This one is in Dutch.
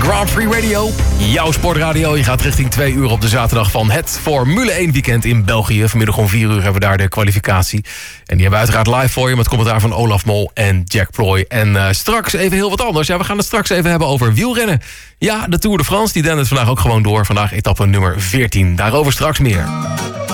Grand Prix Radio, jouw sportradio. Je gaat richting 2 uur op de zaterdag van het Formule 1 weekend in België. Vanmiddag om 4 uur hebben we daar de kwalificatie. En die hebben we uiteraard live voor je met commentaar van Olaf Mol en Jack Ploy. En straks even heel wat anders. Ja, we gaan het straks even hebben over wielrennen. Ja, de Tour de France, die dendert vandaag ook gewoon door. Vandaag etappe nummer 14. Daarover straks meer.